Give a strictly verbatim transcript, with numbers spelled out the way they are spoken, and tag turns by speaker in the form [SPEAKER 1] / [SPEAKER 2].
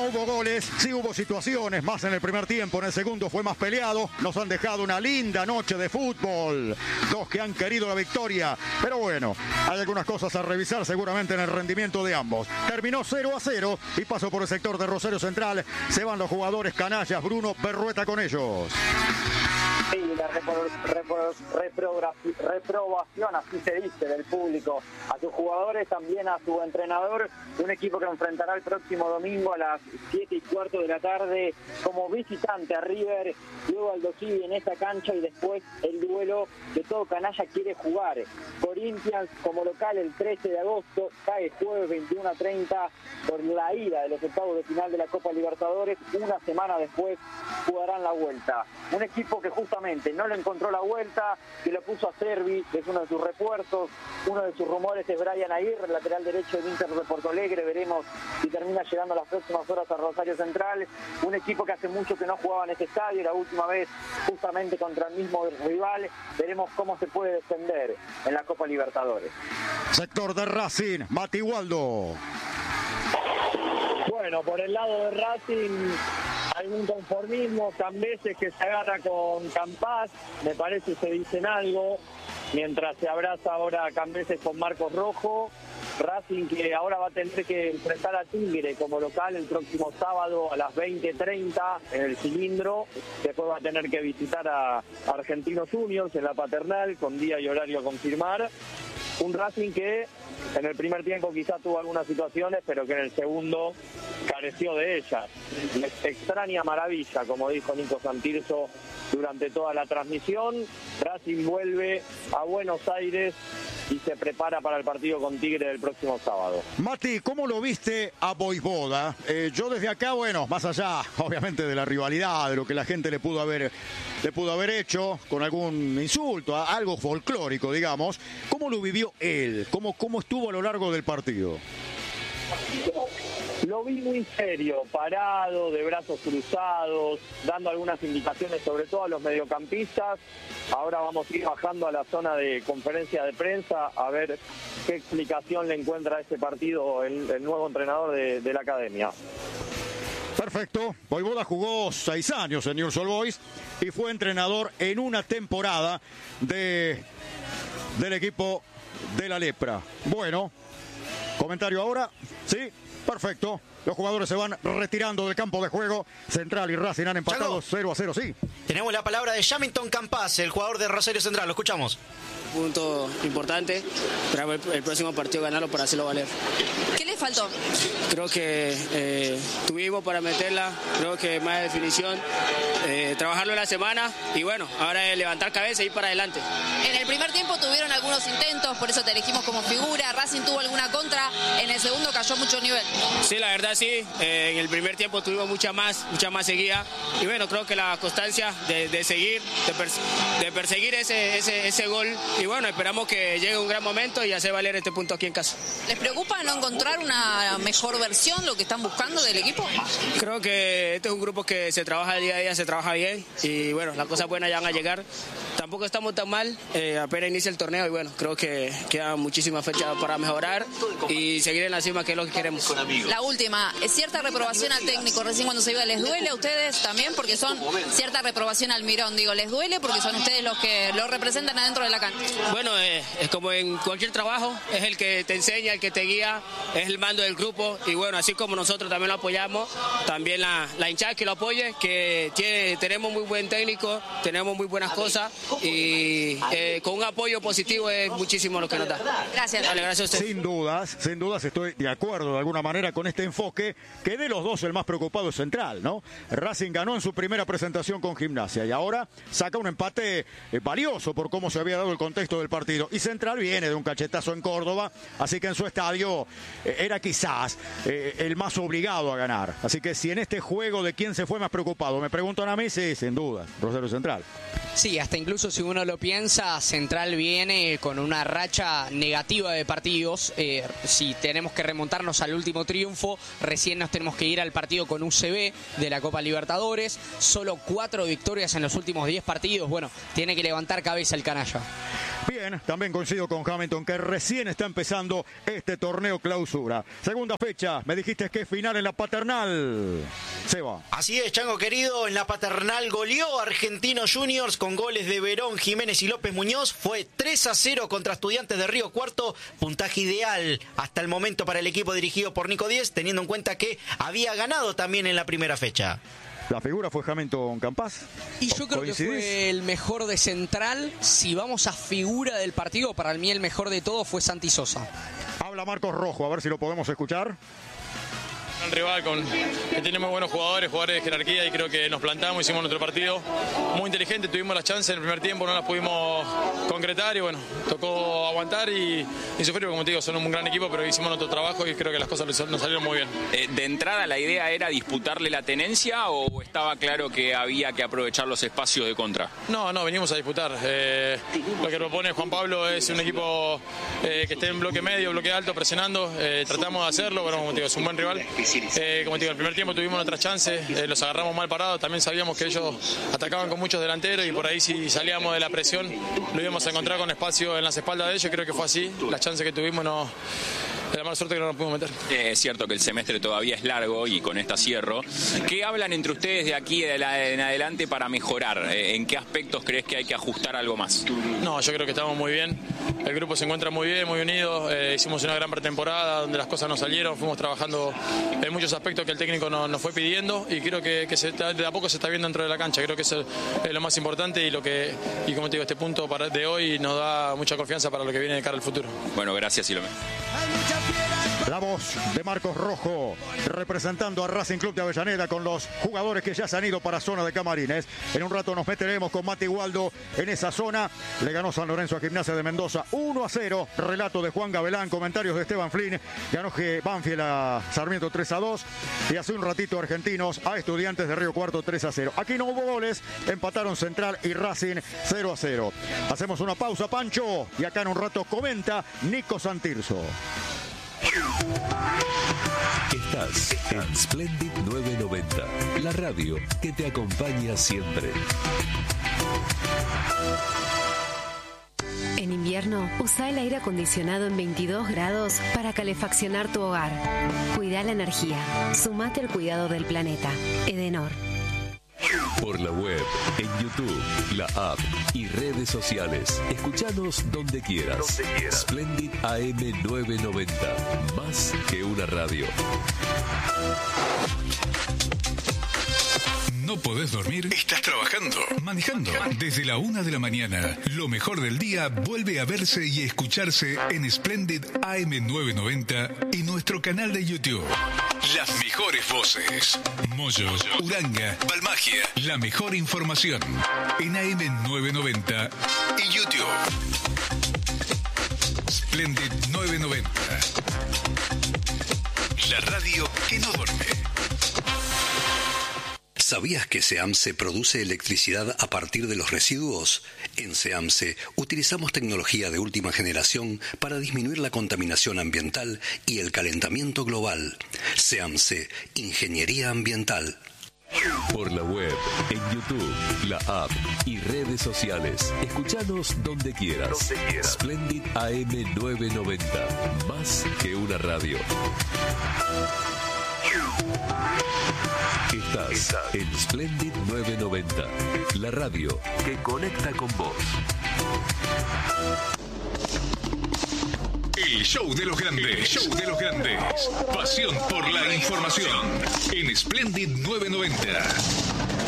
[SPEAKER 1] hubo goles, sí hubo situaciones, más en el primer tiempo, en el segundo fue más peleado. Nos han dejado una linda noche de fútbol. Dos que han querido la victoria. Pero bueno, hay algunas cosas a revisar seguramente en el rendimiento de ambos. Terminó cero a cero y pasó por el sector de Rosario Central. Se van los jugadores canallas, Bruno Berrueta con ellos.
[SPEAKER 2] Sí, la repro, repro, repro, reprobación, así se dice, del público a sus jugadores, también a su entrenador. Un equipo que enfrentará el próximo domingo a las siete y cuarto de la tarde como visitante a River, luego Aldo Civi en esta cancha y después el duelo que todo canalla quiere jugar. Corinthians como local el trece de agosto, cae jueves veintiuno a treinta por la ida de los octavos de final de la Copa Libertadores. Una semana después jugarán la vuelta. Un equipo que justamente no le encontró la vuelta, que lo puso a Servi, que es uno de sus refuerzos. Uno de sus rumores es Brian Aguirre, lateral derecho del Inter de Porto Alegre. Veremos si termina llegando a las próximas horas a Rosario Central. Un equipo que hace mucho que no jugaba en ese estadio, la última vez justamente contra el mismo rival. Veremos cómo se puede defender en la Copa Libertadores.
[SPEAKER 1] Sector de Racing, Mati Waldo.
[SPEAKER 3] Bueno, por el lado de Racing hay un conformismo, Cambeses que se agarra con Campás, me parece se dicen algo, mientras se abraza ahora Cambeses con Marcos Rojo. Racing que ahora va a tener que enfrentar a Tigre como local el próximo sábado a las veinte treinta en el Cilindro. Después va a tener que visitar a Argentinos Juniors en la Paternal con día y horario a confirmar. Un Racing que en el primer tiempo quizás tuvo algunas situaciones, pero que en el segundo careció de ellas. Extraña maravilla, como dijo Nico Santirso durante toda la transmisión. Racing vuelve a Buenos Aires y se prepara para el partido con Tigre del próximo sábado.
[SPEAKER 1] Mati, ¿cómo lo viste a Voivoda? Eh, yo desde acá, bueno, más allá, obviamente, de la rivalidad, de lo que la gente le pudo haber, le pudo haber hecho, con algún insulto, algo folclórico, digamos, ¿cómo lo vivió él? ¿Cómo, cómo estuvo a lo largo del partido?
[SPEAKER 3] Lo vi muy serio, parado, de brazos cruzados, dando algunas indicaciones sobre todo a los mediocampistas. Ahora vamos a ir bajando a la zona de conferencia de prensa a ver qué explicación le encuentra a este partido el, el nuevo entrenador de, de la academia.
[SPEAKER 1] Perfecto. Voivoda jugó seis años en Newell's Old Boys y fue entrenador en una temporada de, del equipo de la Lepra. Bueno, comentario ahora, ¿sí? Perfecto. Los jugadores se van retirando del campo de juego. Central y Racing han empatado cero a cero, sí.
[SPEAKER 4] Tenemos la palabra de Jamilton Campás, el jugador de Rosario Central. Lo escuchamos.
[SPEAKER 5] Punto importante, pero el, el próximo partido ganarlo para hacerlo valer.
[SPEAKER 6] ¿Qué le faltó?
[SPEAKER 5] Creo que eh, tuvimos para meterla, creo que más definición, eh, trabajarlo en la semana y bueno, ahora es levantar cabeza e ir para adelante.
[SPEAKER 6] En el primer tiempo tuvieron algunos intentos, por eso te elegimos como figura. Racing tuvo alguna contra, en el segundo cayó mucho nivel.
[SPEAKER 5] Sí, la verdad sí, eh, en el primer tiempo tuvimos mucha más, mucha más seguida y bueno, creo que la constancia de, de seguir, de, pers de perseguir ese, ese, ese gol. Y bueno, esperamos que llegue un gran momento y hacer valer este punto aquí en casa.
[SPEAKER 6] ¿Les preocupa no encontrar una mejor versión, lo que están buscando del equipo?
[SPEAKER 5] Creo que este es un grupo que se trabaja día a día, se trabaja bien y bueno, las cosas buenas ya van a llegar. Tampoco estamos tan mal, eh, apenas inicia el torneo y bueno, creo que quedan muchísimas fechas para mejorar y seguir en la cima, que es lo que queremos.
[SPEAKER 6] La última, ¿es cierta reprobación al técnico recién cuando se iba? ¿Les duele a ustedes también? Porque son cierta reprobación al Mirón, digo, ¿les duele? Porque son ustedes los que lo representan adentro de la cancha.
[SPEAKER 5] Bueno, eh, es como en cualquier trabajo, es el que te enseña, el que te guía, es el mando del grupo y bueno, así como nosotros también lo apoyamos, también la, la hinchada que lo apoye, que tiene, tenemos muy buen técnico, tenemos muy buenas cosas y eh, con un apoyo positivo es muchísimo lo que nos da.
[SPEAKER 6] Gracias.
[SPEAKER 5] Dale, gracias a usted.
[SPEAKER 1] Sin dudas, sin dudas estoy de acuerdo de alguna manera con este enfoque, que de los dos el más preocupado es Central, ¿no? Racing ganó en su primera presentación con Gimnasia y ahora saca un empate eh, valioso por cómo se había dado el contexto del partido. Y Central viene de un cachetazo en Córdoba, así que en su estadio eh, era quizás eh, el más obligado a ganar. Así que si en este juego de quién se fue más preocupado, me preguntan a mí, sí, sin duda, Rosario Central.
[SPEAKER 7] Sí, hasta incluso si uno lo piensa, Central viene con una racha negativa de partidos. Eh, si tenemos que remontarnos al último triunfo, recién nos tenemos que ir al partido con U C B de la Copa Libertadores. Solo cuatro victorias en los últimos diez partidos. Bueno, tiene que levantar cabeza el canalla.
[SPEAKER 1] Bien, también coincido con Hamilton que recién está empezando este torneo clausura. Segunda fecha, me dijiste que es final en la Paternal. Seba.
[SPEAKER 4] Así es, Chango querido, en la Paternal goleó Argentinos Juniors con goles de Verón, Jiménez y López Muñoz. Fue tres a cero contra Estudiantes de Río Cuarto, puntaje ideal hasta el momento para el equipo dirigido por Nico Díez, teniendo en cuenta que había ganado también en la primera fecha.
[SPEAKER 1] La figura fue Hamilton Campas.
[SPEAKER 7] Y yo creo que fue el mejor de central. Si vamos a figura del partido, para mí el mejor de todo fue Santi Sosa.
[SPEAKER 1] Habla Marcos Rojo, a ver si lo podemos escuchar.
[SPEAKER 8] Un rival con, que tiene muy buenos jugadores, jugadores de jerarquía, y creo que nos plantamos, hicimos nuestro partido muy inteligente, tuvimos las chances en el primer tiempo, no las pudimos concretar y bueno, tocó aguantar y, y sufrir, como te digo, son un gran equipo, pero hicimos nuestro trabajo y creo que las cosas nos salieron muy bien.
[SPEAKER 9] Eh, ¿De entrada la idea era disputarle la tenencia o estaba claro que había que aprovechar los espacios de contra?
[SPEAKER 8] No, no, venimos a disputar. Eh, lo que propone Juan Pablo es un equipo eh, que esté en bloque medio, bloque alto, presionando, eh, tratamos de hacerlo, bueno, como te digo, es un buen rival. Eh, como te digo, el primer tiempo tuvimos nuestras chances, eh, los agarramos mal parados, también sabíamos que ellos atacaban con muchos delanteros y por ahí si salíamos de la presión lo íbamos a encontrar con espacio en las espaldas de ellos, creo que fue así, las chances que tuvimos no... de la mala suerte que no nos pudimos meter.
[SPEAKER 9] Eh, es cierto que el semestre todavía es largo y con esta cierro. ¿Qué hablan entre ustedes de aquí de la, en adelante para mejorar? Eh, ¿En qué aspectos crees que hay que ajustar algo más?
[SPEAKER 8] No, yo creo que estamos muy bien. El grupo se encuentra muy bien, muy unido. Eh, hicimos una gran pretemporada donde las cosas nos salieron. Fuimos trabajando en muchos aspectos que el técnico nos, nos fue pidiendo y creo que, que se, de a poco se está viendo dentro de la cancha. Creo que eso es lo más importante y lo que y como te digo, este punto para, de hoy nos da mucha confianza para lo que viene de cara al futuro.
[SPEAKER 9] Bueno, gracias, Silome.
[SPEAKER 1] La voz de Marcos Rojo, representando a Racing Club de Avellaneda con los jugadores que ya se han ido para zona de camarines. En un rato nos meteremos con Mati Waldo en esa zona. Le ganó San Lorenzo a Gimnasia de Mendoza uno a cero. Relato de Juan Gavelán, comentarios de Esteban Flynn. Ganó Banfield a Sarmiento tres a dos. Y hace un ratito Argentinos a Estudiantes de Río Cuarto tres a cero. Aquí no hubo goles, empataron Central y Racing cero a cero. Hacemos una pausa, Pancho, y acá en un rato comenta Nico Santirso.
[SPEAKER 10] Estás en Splendid nueve noventa, la radio que te acompaña siempre.
[SPEAKER 11] En invierno, usa el aire acondicionado en veintidós grados para calefaccionar tu hogar. Cuida la energía. Sumate al cuidado del planeta. Edenor.
[SPEAKER 10] Por la web, en YouTube, la app y redes sociales. Escuchanos donde quieras. Donde quieras. Splendid A M nueve noventa. Más que una radio.
[SPEAKER 12] ¿No podés dormir? ¿Estás trabajando? ¿Manejando? Desde la una de la mañana, lo mejor del día vuelve a verse y escucharse en Splendid A M nueve noventa y nuestro canal de YouTube. Las mejores voces. Moyo, Uranga, Balmagia. La mejor información en A M nueve noventa y YouTube. Splendid nueve noventa. La radio que no duerme.
[SPEAKER 13] ¿Sabías que SEAMSE produce electricidad a partir de los residuos? En SEAMSE utilizamos tecnología de última generación para disminuir la contaminación ambiental y el calentamiento global. SEAMSE, Ingeniería Ambiental.
[SPEAKER 10] Por la web, en YouTube, la app y redes sociales. Escuchanos donde quieras. Donde quieras. Splendid A M nueve noventa. Más que una radio. Estás, Estás en Splendid nueve noventa, la radio que conecta con vos.
[SPEAKER 12] El show de los grandes, el show de los grandes. Pasión por la información en Splendid nueve noventa.